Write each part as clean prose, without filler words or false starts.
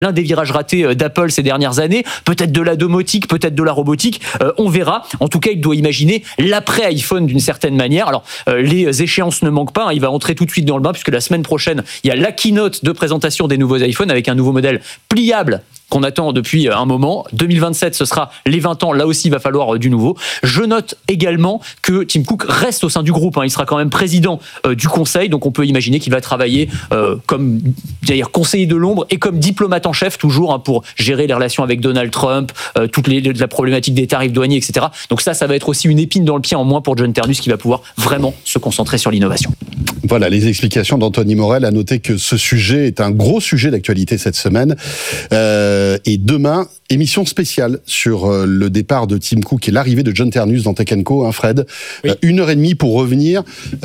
l'un des virages ratés d'Apple ces dernières années, peut-être de la domotique, peut-être de la robotique, on verra. En tout cas, il doit imaginer l'après-iPhone d'une certaine manière. Alors, les échéances ne manquent pas, hein. Il va entrer tout de suite dans le bain, puisque la semaine prochaine, il y a la keynote de présentation des nouveaux iPhones avec un nouveau modèle pliable qu'on attend depuis un moment. 2027, ce sera les 20 ans. Là aussi, il va falloir du nouveau. Je note également que Tim Cook reste au sein du groupe. Il sera quand même président du conseil. Donc, on peut imaginer qu'il va travailler comme d'ailleurs conseiller de l'ombre et comme diplomate en chef, toujours, pour gérer les relations avec Donald Trump, toute la problématique des tarifs douaniers, etc. Donc ça va être aussi une épine dans le pied en moins pour John Ternus, qui va pouvoir vraiment se concentrer sur l'innovation. Voilà les explications d'Anthony Morel. À noter que ce sujet est un gros sujet d'actualité cette semaine. Et demain, émission spéciale sur le départ de Tim Cook et l'arrivée de John Ternus dans Tech & Co, Fred. Oui. 1h30 pour revenir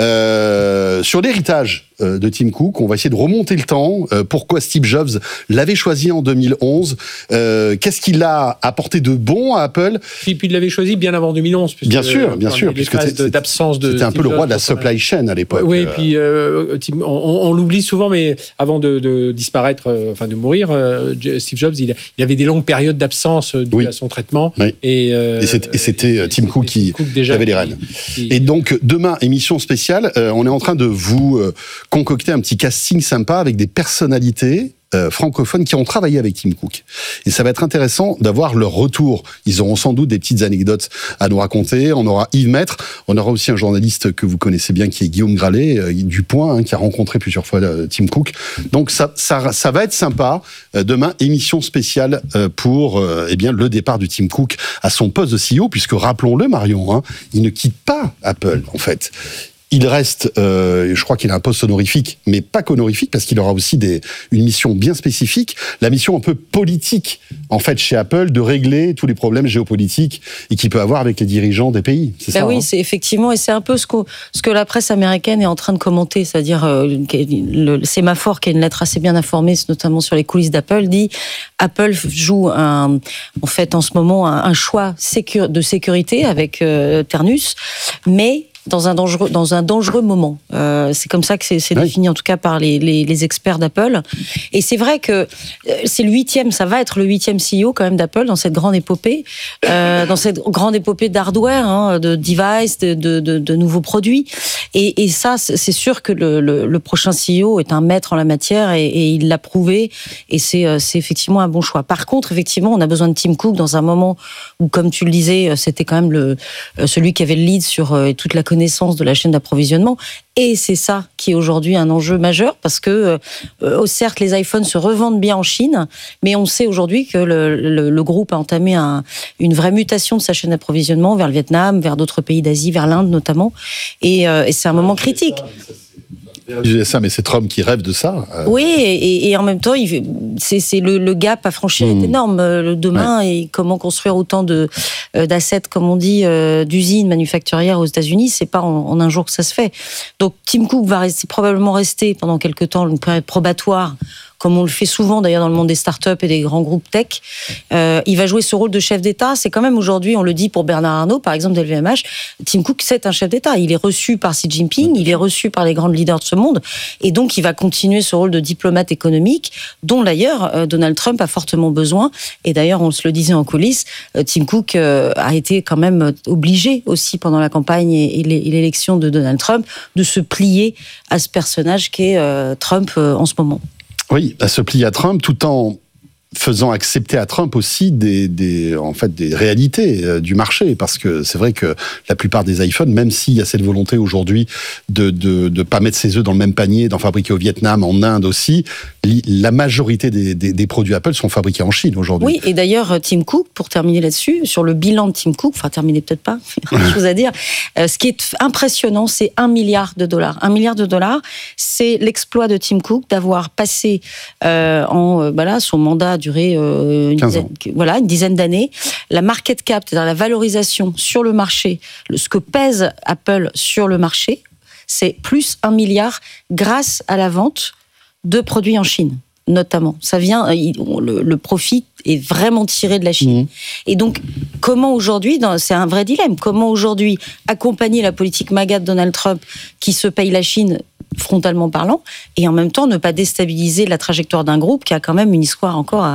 sur l'héritage de Tim Cook. On va essayer de remonter le temps. Pourquoi Steve Jobs l'avait choisi en 2011. Qu'est-ce qu'il a apporté de bon à Apple? Et puis il l'avait choisi bien avant 2011. Puisque, bien sûr. Puisque c'était un peu le roi de la supply chain à l'époque. Oui, et puis on l'oublie souvent, mais avant de disparaître, de mourir, Steve Jobs, il avait des longues périodes d'absence dues à son traitement. Oui. Et c'était Tim Cook qui avait les rênes. Et donc, demain, émission spéciale, on est en train de vous concocter un petit casting sympa avec des personnalités francophones qui ont travaillé avec Tim Cook. Et ça va être intéressant d'avoir leur retour. Ils auront sans doute des petites anecdotes à nous raconter. On aura Yves Maître, on aura aussi un journaliste que vous connaissez bien qui est Guillaume Gralet, du Point, qui a rencontré plusieurs fois Tim Cook. Donc ça va être sympa. Demain, émission spéciale pour le départ du Tim Cook à son poste de CEO, puisque rappelons-le Marion, il ne quitte pas Apple en fait. Il reste, je crois qu'il a un poste honorifique, mais pas qu'honorifique, parce qu'il aura aussi une mission bien spécifique, la mission un peu politique, en fait, chez Apple, de régler tous les problèmes géopolitiques et qu'il peut avoir avec les dirigeants des pays. C'est ça, oui, c'est effectivement, et c'est un peu ce que la presse américaine est en train de commenter, c'est-à-dire le Sémaphore, qui est une lettre assez bien informée, notamment sur les coulisses d'Apple, dit Apple joue en ce moment un choix de sécurité avec Ternus, mais dans un dangereux moment. C'est comme ça que c'est défini, en tout cas par les experts d'Apple. Et c'est vrai que ça va être le 8e CEO quand même d'Apple dans cette grande épopée, d'hardware, de devices, de nouveaux produits. Et ça, c'est sûr que le prochain CEO est un maître en la matière et il l'a prouvé. Et c'est effectivement un bon choix. Par contre, effectivement, on a besoin de Tim Cook dans un moment où, comme tu le disais, c'était quand même celui qui avait le lead sur toute la connaissance de la chaîne d'approvisionnement. Et c'est ça qui est aujourd'hui un enjeu majeur, parce que certes, les iPhones se revendent bien en Chine, mais on sait aujourd'hui que le groupe a entamé une vraie mutation de sa chaîne d'approvisionnement vers le Vietnam, vers d'autres pays d'Asie, vers l'Inde notamment. Et c'est un moment critique. Je disais ça, mais c'est Trump qui rêve de ça. Oui, et en même temps, c'est le gap à franchir est énorme. Demain, et comment construire autant d'assets, comme on dit, d'usines manufacturières aux États-Unis, c'est pas en un jour que ça se fait. Donc, Tim Cook va probablement rester pendant quelques temps une période probatoire, comme on le fait souvent d'ailleurs dans le monde des startups et des grands groupes tech. Il va jouer ce rôle de chef d'État. C'est quand même aujourd'hui, on le dit pour Bernard Arnault, par exemple, d'LVMH, Tim Cook, c'est un chef d'État. Il est reçu par Xi Jinping, il est reçu par les grands leaders de ce monde, et donc il va continuer ce rôle de diplomate économique, dont d'ailleurs Donald Trump a fortement besoin. Et d'ailleurs, on se le disait en coulisses, Tim Cook a été quand même obligé aussi pendant la campagne et l'élection de Donald Trump de se plier à ce personnage qu'est Trump en ce moment. Oui, à se plier à Trump, tout en faisant accepter à Trump aussi des réalités du marché, parce que c'est vrai que la plupart des iPhones, même s'il y a cette volonté aujourd'hui de pas mettre ses œufs dans le même panier, d'en fabriquer au Vietnam, en Inde aussi, la majorité des produits Apple sont fabriqués en Chine aujourd'hui. Oui, et d'ailleurs Tim Cook, pour terminer là-dessus, sur le bilan de Tim Cook, enfin terminer peut-être pas, il y a des choses à dire, ce qui est impressionnant, c'est $1 milliard. $1 milliard, c'est l'exploit de Tim Cook d'avoir passé son mandat a duré une dizaine d'années. La market cap, c'est-à-dire la valorisation sur le marché, ce que pèse Apple sur le marché, c'est plus $1 milliard grâce à la vente de produits en Chine, notamment. Ça vient, le profit est vraiment tiré de la Chine. Et donc, comment aujourd'hui, c'est un vrai dilemme, comment aujourd'hui accompagner la politique MAGA de Donald Trump qui se paye la Chine frontalement parlant, et en même temps ne pas déstabiliser la trajectoire d'un groupe qui a quand même une histoire encore